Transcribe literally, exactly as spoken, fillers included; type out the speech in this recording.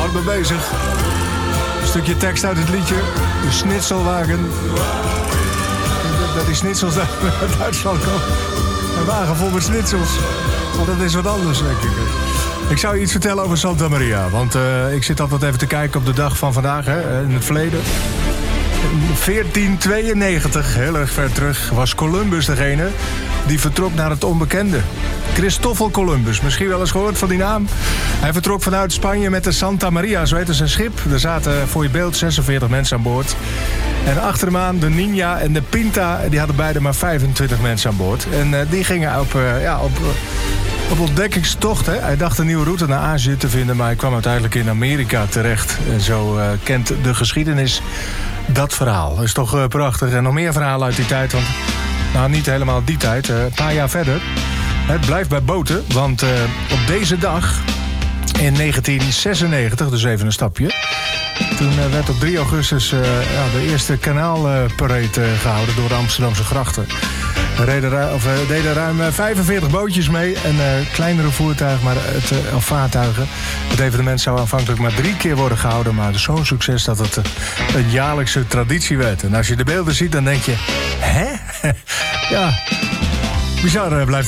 hard mee bezig. Een stukje tekst uit het liedje. De Schnitzelwagen. Dat die schnitzels uit Duitsland komen. Een wagen vol met schnitzels. Want dat is wat anders, denk ik. Ik zou je iets vertellen over Santa Maria. Want uh, ik zit altijd even te kijken op de dag van vandaag, hè, in het verleden. veertien tweeënnegentig, heel erg ver terug, was Columbus degene die vertrok naar het onbekende. Christoffel Columbus, misschien wel eens gehoord van die naam. Hij vertrok vanuit Spanje met de Santa Maria, zo heette zijn schip. Er zaten voor je beeld zesenveertig mensen aan boord. En achter hem aan de Ninja en de Pinta, die hadden beide maar vijfentwintig mensen aan boord. En uh, die gingen op, uh, ja, op, uh, op ontdekkingstocht. Hè. Hij dacht een nieuwe route naar Azië te vinden, maar hij kwam uiteindelijk in Amerika terecht. En zo uh, kent de geschiedenis dat verhaal. Dat is toch uh, prachtig. En nog meer verhalen uit die tijd, want nou, niet helemaal die tijd, uh, een paar jaar verder. Het blijft bij boten, want uh, op deze dag in negentien zesennegentig, dus even een stapje, toen uh, werd op drie augustus uh, ja, de eerste kanaalparade uh, gehouden door de Amsterdamse grachten. Er reden ru- of, uh, deden ruim uh, vijfenveertig bootjes mee en uh, kleinere voertuigen, maar het, uh, of vaartuigen. Het evenement zou aanvankelijk maar drie keer worden gehouden, maar het is zo'n succes dat het uh, een jaarlijkse traditie werd. En als je de beelden ziet, dan denk je, hè? Ja, bizar uh, blijft